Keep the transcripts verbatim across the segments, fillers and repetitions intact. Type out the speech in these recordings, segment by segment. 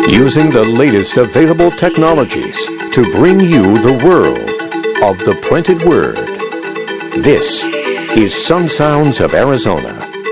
Using the latest available technologies to bring you the world of the printed word. This is Sun Sounds of Arizona.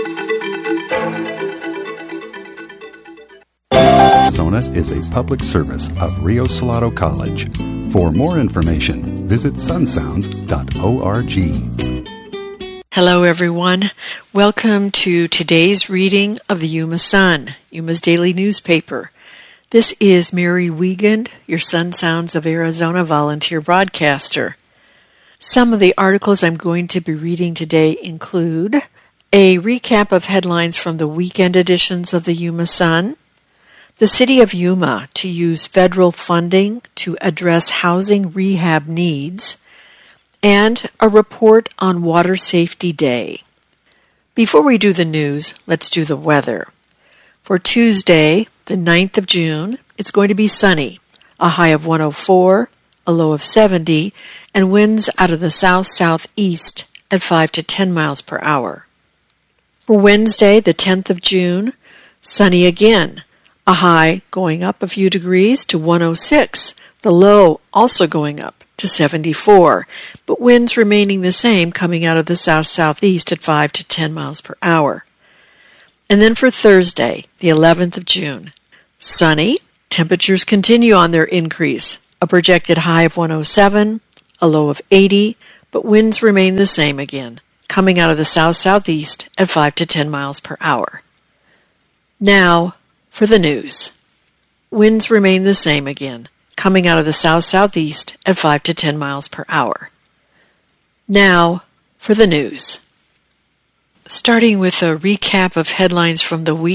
Arizona is a public service of Rio Salado College. For more information, visit sun sounds dot org. Hello, everyone. Welcome to today's reading of the Yuma Sun, Yuma's daily newspaper. This is Mary Wiegand, your Sun Sounds of Arizona volunteer broadcaster. Some of the articles I'm going to be reading today include a recap of headlines from the weekend editions of the Yuma Sun, the City of Yuma to use federal funding to address housing rehab needs, and a report on Water Safety Day. Before we do the news, let's do the weather. For Tuesday, the ninth of June, it's going to be sunny, a high of one oh four, a low of seventy, and winds out of the south-southeast at five to ten miles per hour. For Wednesday, the tenth of June, sunny again, a high going up a few degrees to one oh six, the low also going up to seventy-four, but winds remaining the same coming out of the south-southeast at five to ten miles per hour. And then for Thursday, the eleventh of June, sunny, temperatures continue on their increase, a projected high of one oh seven, a low of eighty, but winds remain the same again, coming out of the south-southeast at five to ten miles per hour. Now, for the news. Winds remain the same again, coming out of the south-southeast at five to ten miles per hour. Now, for the news. Starting with a recap of headlines from the week